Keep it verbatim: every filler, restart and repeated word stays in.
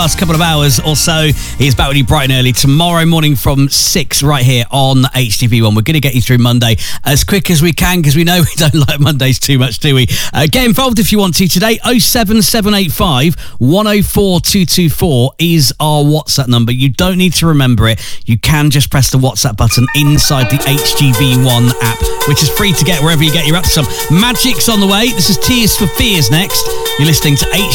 Last couple of hours or so, he's back with you bright and early tomorrow morning from six right here on H T V one. We're going to get you through Monday as quick as we can because we know we don't like Mondays too much, do we? Uh, get involved if you want to today. oh seven seven eight five, one oh four, two two four is our WhatsApp number. You don't need to remember it. You can just press the WhatsApp button inside the H T V one app, which is free to get wherever you get your apps from. Magic's on the way. This is Tears for Fears next. You're listening to H